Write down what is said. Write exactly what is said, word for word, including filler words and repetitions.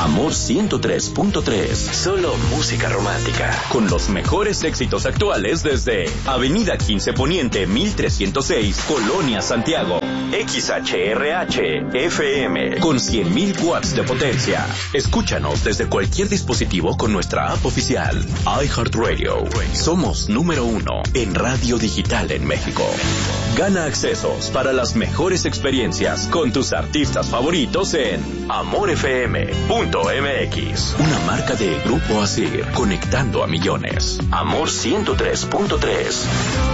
Amor ciento tres punto tres. Solo música romántica. Con los mejores éxitos actuales desde Avenida quince Poniente mil trescientos seis, Colonia Santiago. X H R H F M con cien mil watts de potencia. Escúchanos desde cualquier dispositivo con nuestra app oficial iHeartRadio. Somos número uno en radio digital en México. Gana accesos para las mejores experiencias con tus artistas favoritos en amor f m punto m x. Una marca de Grupo Asir, conectando a millones. Amor ciento tres punto tres.